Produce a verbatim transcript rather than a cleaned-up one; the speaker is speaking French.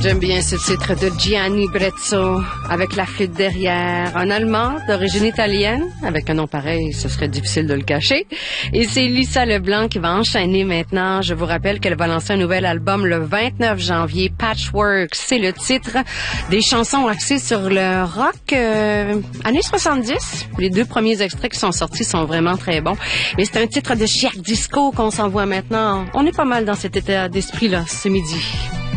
J'aime bien ce titre de Gianni Brezzo, avec la flûte derrière. Un Allemand d'origine italienne, avec un nom pareil, ce serait difficile de le cacher. Et c'est Lisa Leblanc qui va enchaîner maintenant. Je vous rappelle qu'elle va lancer un nouvel album le vingt-neuf janvier, Patchwork. C'est le titre des chansons axées sur le rock euh, années soixante-dix. Les deux premiers extraits qui sont sortis sont vraiment très bons. Mais c'est un titre de chic disco qu'on s'envoie maintenant. On est pas mal dans cet état d'esprit-là ce midi.